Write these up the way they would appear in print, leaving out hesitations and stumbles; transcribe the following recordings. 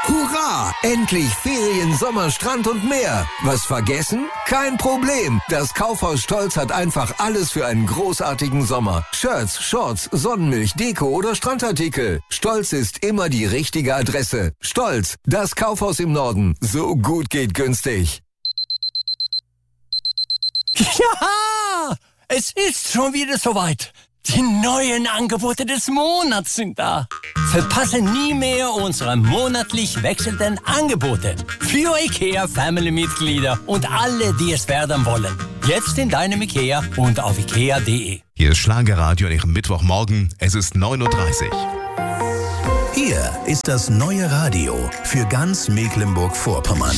Hurra! Endlich Ferien, Sommer, Strand und mehr. Was vergessen? Kein Problem. Das Kaufhaus Stolz hat einfach alles für einen großartigen Sommer. Shirts, Shorts, Sonnenmilch, Deko oder Strandartikel. Stolz ist immer die richtige Adresse. Stolz, das Kaufhaus im Norden. So gut geht günstig. Ja, es ist schon wieder soweit. Die neuen Angebote des Monats sind da. Verpasse nie mehr unsere monatlich wechselnden Angebote für IKEA-Family-Mitglieder und alle, die es werden wollen. Jetzt in deinem IKEA und auf IKEA.de. Hier ist Schlagerradio an Ihrem Mittwochmorgen. Es ist 9:30 Uhr. Hier ist das neue Radio für ganz Mecklenburg-Vorpommern.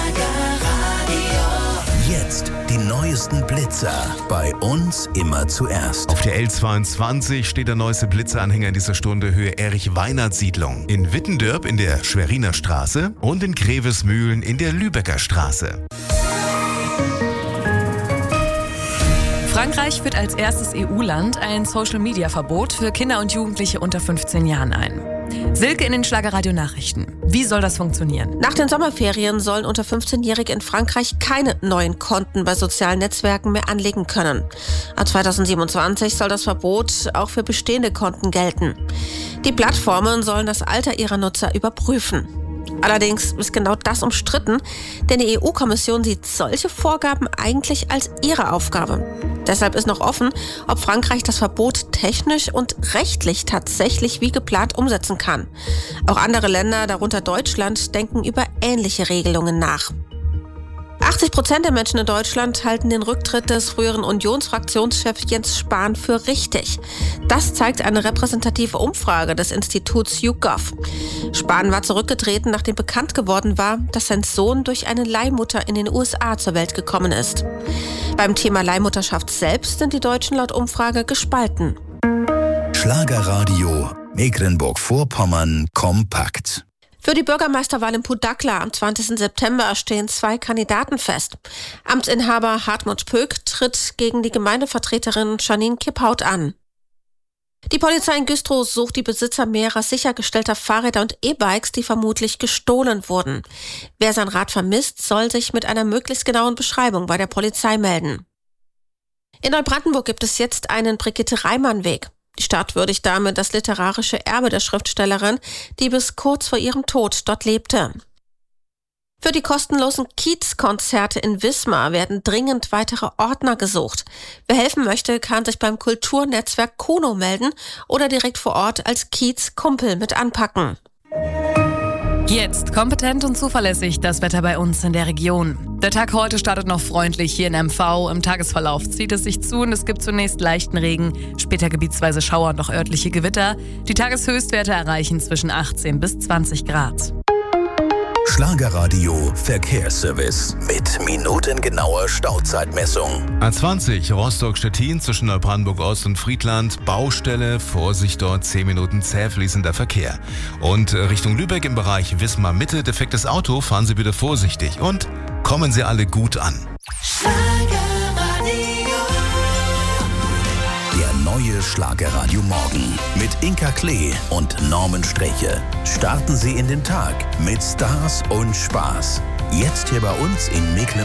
Jetzt die neuesten Blitzer. Bei uns immer zuerst. Auf der L22 steht der neueste Blitzeranhänger in dieser Stunde Höhe Erich-Weinert-Siedlung. In Wittendörp in der Schweriner Straße und in Grevesmühlen in der Lübecker Straße. Frankreich führt als erstes EU-Land ein Social-Media-Verbot für Kinder und Jugendliche unter 15 Jahren ein. Silke in den Schlagerradio-Nachrichten. Wie soll das funktionieren? Nach den Sommerferien sollen unter 15-Jährige in Frankreich keine neuen Konten bei sozialen Netzwerken mehr anlegen können. Ab 2027 soll das Verbot auch für bestehende Konten gelten. Die Plattformen sollen das Alter ihrer Nutzer überprüfen. Allerdings ist genau das umstritten, denn die EU-Kommission sieht solche Vorgaben eigentlich als ihre Aufgabe. Deshalb ist noch offen, ob Frankreich das Verbot technisch und rechtlich tatsächlich wie geplant umsetzen kann. Auch andere Länder, darunter Deutschland, denken über ähnliche Regelungen nach. 80% der Menschen in Deutschland halten den Rücktritt des früheren Unionsfraktionschefs Jens Spahn für richtig. Das zeigt eine repräsentative Umfrage des Instituts YouGov. Spahn war zurückgetreten, nachdem bekannt geworden war, dass sein Sohn durch eine Leihmutter in den USA zur Welt gekommen ist. Beim Thema Leihmutterschaft selbst sind die Deutschen laut Umfrage gespalten. Schlagerradio Mecklenburg-Vorpommern kompakt. Für die Bürgermeisterwahl in Pudakla am 20. September stehen 2 Kandidaten fest. Amtsinhaber Hartmut Pöck tritt gegen die Gemeindevertreterin Janine Kippaut an. Die Polizei in Güstrow sucht die Besitzer mehrerer sichergestellter Fahrräder und E-Bikes, die vermutlich gestohlen wurden. Wer sein Rad vermisst, soll sich mit einer möglichst genauen Beschreibung bei der Polizei melden. In Neubrandenburg gibt es jetzt einen Brigitte-Reimann-Weg. Die Stadt würdigt damit das literarische Erbe der Schriftstellerin, die bis kurz vor ihrem Tod dort lebte. Für die kostenlosen Kiez-Konzerte in Wismar werden dringend weitere Ordner gesucht. Wer helfen möchte, kann sich beim Kulturnetzwerk Kono melden oder direkt vor Ort als Kiez-Kumpel mit anpacken. Jetzt kompetent und zuverlässig das Wetter bei uns in der Region. Der Tag heute startet noch freundlich hier in MV. Im Tagesverlauf zieht es sich zu und es gibt zunächst leichten Regen, später gebietsweise Schauer und noch örtliche Gewitter. Die Tageshöchstwerte erreichen zwischen 18 bis 20 Grad. Schlagerradio Verkehrsservice mit minutengenauer Stauzeitmessung. A20 Rostock-Stettin zwischen Neubrandenburg-Ost und Friedland. Baustelle, Vorsicht dort, 10 Minuten zäh fließender Verkehr. Und Richtung Lübeck im Bereich Wismar-Mitte, defektes Auto, fahren Sie bitte vorsichtig und kommen Sie alle gut an. Der neue Schlagerradio Morgen mit Inka Klee und Norman Streche. Starten Sie in den Tag mit Stars und Spaß. Jetzt hier bei uns in Mecklenburg.